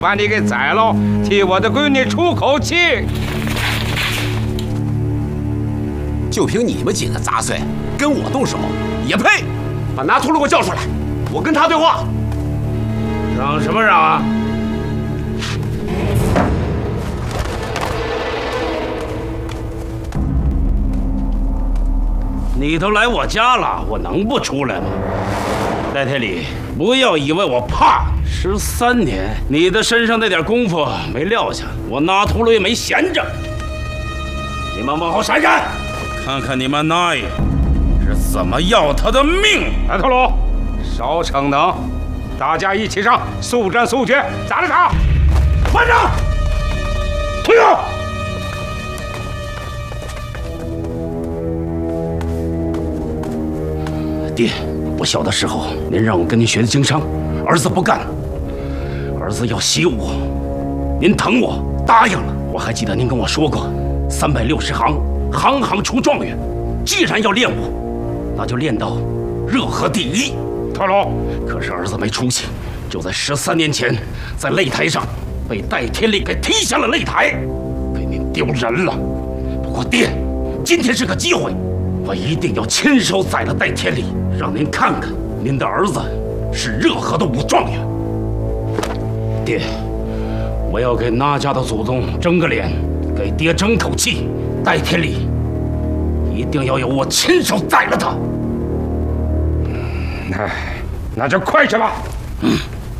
把你给宰了，替我的闺女出口气。 就凭你们几个杂碎，跟我动手也配？把拿秃噜给我叫出来，我跟他对话。 嚷什么嚷啊？ 你都来我家了，我能不出来吗？戴天理，不要以为我怕。13年，你的身上那点功夫没撂下，我拿秃噜也没闲着。你们往后闪闪，看看你们那爷是怎么要他的命。 拿秃噜，少逞能，大家一起上，速战速决，打了打。 班长，退后。爹，我小的时候，您让我跟您学的经商，儿子不干，儿子要习武，您疼我，答应了。我还记得您跟我说过，360行，行行出状元。既然要练武，那就练到热河第一。 秃噜， 可是儿子没出息，就在13年前，在擂台上被戴天力给踢下了擂台，给您丢人了。不过爹，今天是个机会。我一定要亲手宰了戴天理，让您看看您的儿子是热河的武状元。爹，我要给那家的祖宗争个脸，给爹争口气。戴天理一定要由我亲手宰了他。 那就快去吧。 嗯。